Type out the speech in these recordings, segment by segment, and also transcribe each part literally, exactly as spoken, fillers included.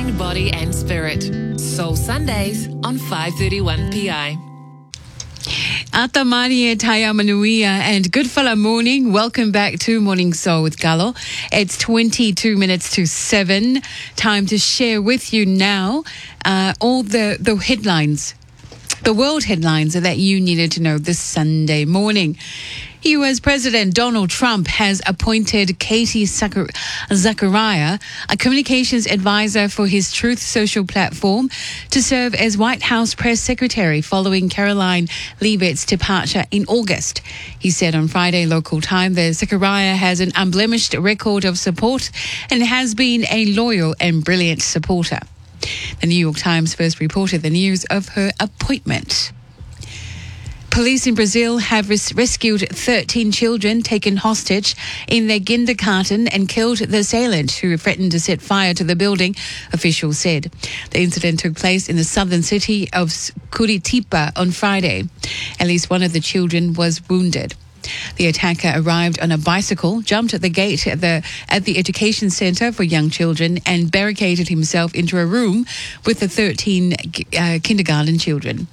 Mind, Body and Spirit. Soul Sundays on five thirty-one P I. Ata Maria Taya Manuia and good fella morning. Welcome back to Morning Soul with Galo. It's twenty-two minutes to seven. Time to share with you now uh, all the, the headlines, the world headlines that you needed to know this Sunday morning. U S President Donald Trump has appointed Katie Zachariah, a communications advisor for his Truth Social platform, to serve as White House press secretary following Caroline Leavitt's departure in August. He said on Friday local time that Zachariah has an unblemished record of support and has been a loyal and brilliant supporter. The New York Times first reported the news of her appointment. Police in Brazil have res- rescued thirteen children taken hostage in their kindergarten and killed the assailant who threatened to set fire to the building, officials said. The incident took place in the southern city of Curitiba on Friday. At least one of the children was wounded. The attacker arrived on a bicycle, jumped at the gate at the at the education center for young children and barricaded himself into a room with the thirteen uh, kindergarten children.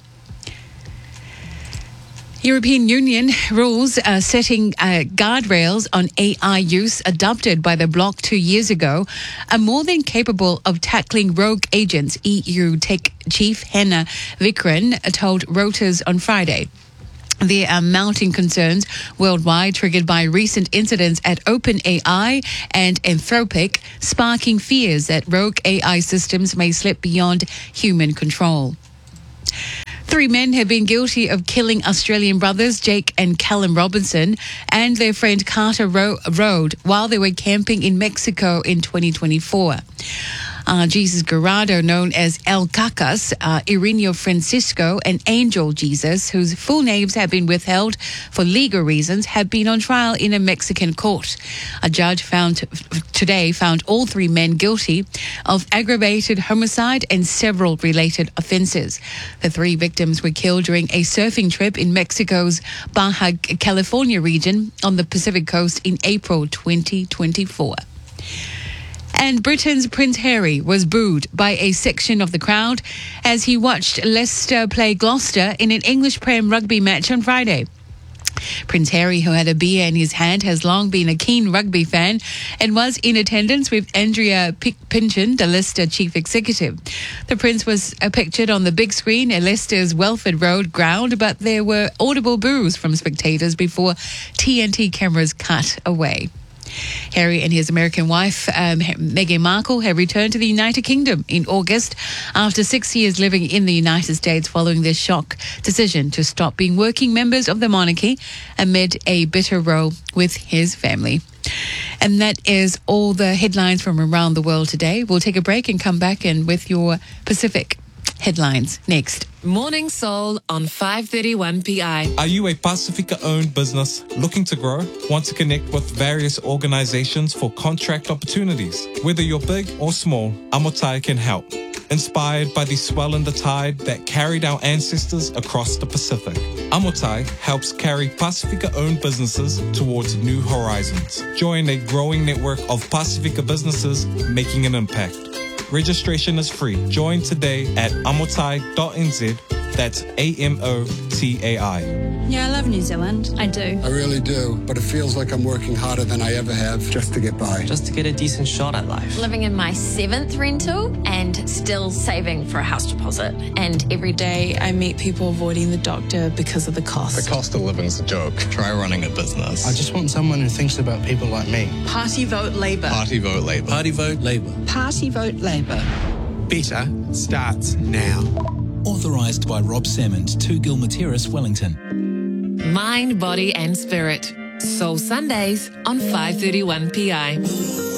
European Union rules uh, setting uh, guardrails on A I use adopted by the bloc two years ago are more than capable of tackling rogue agents, E U Tech Chief Henna Vikran told Reuters on Friday. There are mounting concerns worldwide triggered by recent incidents at OpenAI and Anthropic, sparking fears that rogue A I systems may slip beyond human control. Three men have been guilty of killing Australian brothers Jake and Callum Robinson and their friend Carter Ro- Rode while they were camping in Mexico in twenty twenty-four. Uh, Jesus Garado, known as El Cacas, uh, Ireneo Francisco, and Angel Jesus, whose full names have been withheld for legal reasons, have been on trial in a Mexican court. A judge found today found all three men guilty of aggravated homicide and several related offences. The three victims were killed during a surfing trip in Mexico's Baja California region on the Pacific coast in April twenty twenty-four. And Britain's Prince Harry was booed by a section of the crowd as he watched Leicester play Gloucester in an English Prem rugby match on Friday. Prince Harry, who had a beer in his hand, has long been a keen rugby fan and was in attendance with Andrea Pinchin, the Leicester chief executive. The Prince was uh, pictured on the big screen at Leicester's Welford Road ground, but there were audible boos from spectators before T N T cameras cut away. Harry and his American wife, um, Meghan Markle, have returned to the United Kingdom in August after six years living in the United States following their shock decision to stop being working members of the monarchy amid a bitter row with his family. And that is all the headlines from around the world today. We'll take a break and come back and with your Pacific headlines next. Morning Soul on five thirty-one P I. Are you a Pacifica-owned business looking to grow? Want to connect with various organizations for contract opportunities? Whether you're big or small, Amotai can help. Inspired by the swell in the tide that carried our ancestors across the Pacific, Amotai helps carry Pacifica-owned businesses towards new horizons. Join a growing network of Pacifica businesses making an impact. Registration is free. Join today at amotai dot n z. That's A M O T A I. Yeah, I love New Zealand. I do. I really do, but it feels like I'm working harder than I ever have just to get by. Just to get a decent shot at life. Living in my seventh rental and still saving for a house deposit. And every day I meet people avoiding the doctor because of the cost. The cost of living's a joke. Try running a business. I just want someone who thinks about people like me. Party vote Labour. Party vote Labour. Party vote Labour. Party vote Labour. Better starts now. Authorised by Rob Salmond, two Gilmateris, Wellington. Mind, Body and Spirit. Soul Sundays on five thirty-one P I.